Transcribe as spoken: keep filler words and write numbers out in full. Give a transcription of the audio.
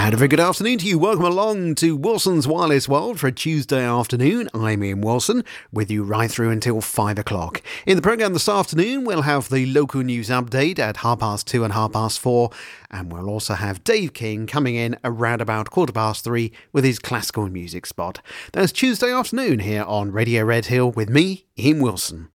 And a very good afternoon to you. Welcome along to Wilson's Wireless World for a Tuesday afternoon. I'm Ian Wilson, with you right through until five o'clock. In the programme this afternoon, we'll have the local news update at half past two and half past four. And we'll also have Dave King coming in around about quarter past three with his classical music spot. That's Tuesday afternoon here on Radio Red Hill with me, Ian Wilson.